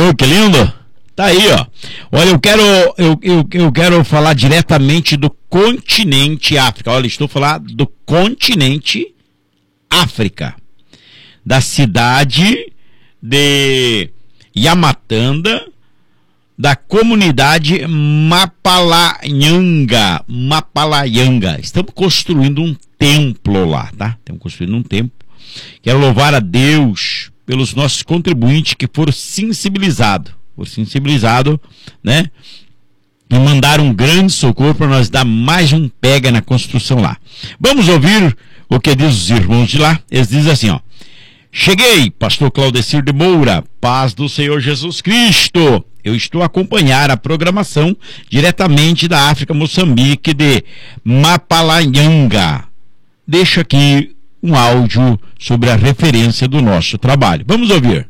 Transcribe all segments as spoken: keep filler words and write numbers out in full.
viu que lindo? Tá aí, ó. Olha, eu quero, eu, eu, eu quero falar diretamente do continente África. Olha, estou falando do continente África. Da cidade de Yamatanda, da comunidade Mapalanyanga. Mapalanyanga. Estamos construindo um templo lá, tá? Estamos construindo um templo. Quero louvar a Deus pelos nossos contribuintes que foram sensibilizados. Foram sensibilizados, né? E mandaram um grande socorro para nós dar mais um pega na construção lá. Vamos ouvir o que diz os irmãos de lá. Eles dizem assim, ó. Cheguei, pastor Claudecir de Moura, paz do Senhor Jesus Cristo. Eu estou a acompanhar a programação diretamente da África, Moçambique, de Mapalanyanga. Deixo aqui um áudio sobre a referência do nosso trabalho. Vamos ouvir.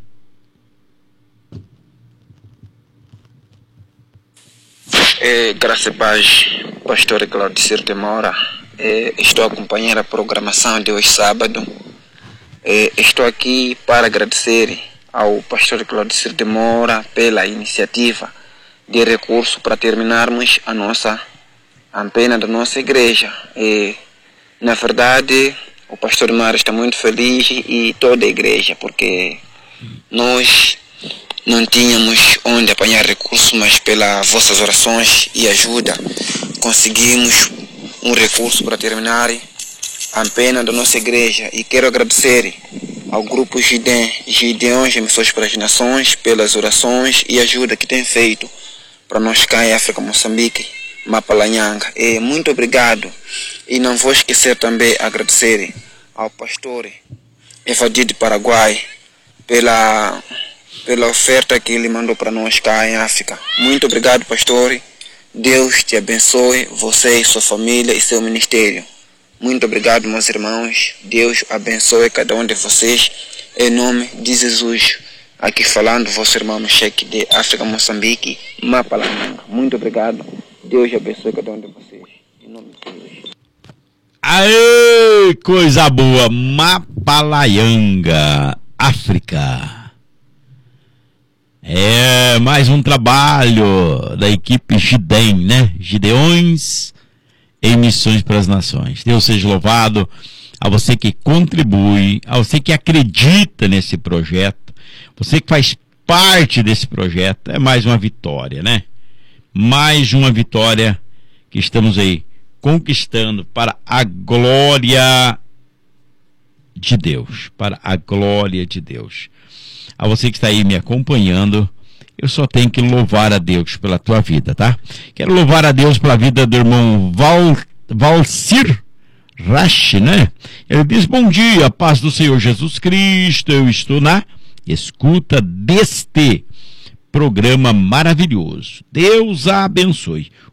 É, graças a paz, pastor Claudecir de Moura. É, estou a acompanhar a programação de hoje sábado. É, estou aqui para agradecer ao pastor Claudecir de Moura pela iniciativa de recurso para terminarmos a nossa antena da nossa igreja. É, na verdade, o pastor Moura está muito feliz e toda a igreja, porque nós não tínhamos onde apanhar recursos, mas pelas vossas orações e ajuda conseguimos um recurso para terminar a antena da nossa igreja. E quero agradecer ao grupo Gideon, Gideões Emissões para as Nações, pelas orações e ajuda que tem feito para nós cá em África, Moçambique, Mapalanyanga. E muito obrigado. E não vou esquecer também agradecer ao pastor Evadir de Paraguai pela pela oferta que ele mandou para nós cá em África. Muito obrigado, pastor. Deus te abençoe, você e sua família e seu ministério. Muito obrigado, meus irmãos. Deus abençoe cada um de vocês. Em nome de Jesus. Aqui falando, vosso irmão no cheque de África, Moçambique, Mapalanyanga. Muito obrigado. Deus abençoe cada um de vocês. Em nome de Jesus. Aê, coisa boa. Mapalanyanga, África. É mais um trabalho da equipe Gideon, né? Gideões em Missões para as Nações. Deus seja louvado a você que contribui, a você que acredita nesse projeto, você que faz parte desse projeto. É mais uma vitória, né? Mais uma vitória que estamos aí conquistando para a glória de Deus, para a glória de Deus. A você que está aí me acompanhando, eu só tenho que louvar a Deus pela tua vida, tá? Quero louvar a Deus pela vida do irmão Val, Valcir Rasch, né? Ele diz, bom dia, paz do Senhor Jesus Cristo, eu estou na escuta deste programa maravilhoso. Deus a abençoe.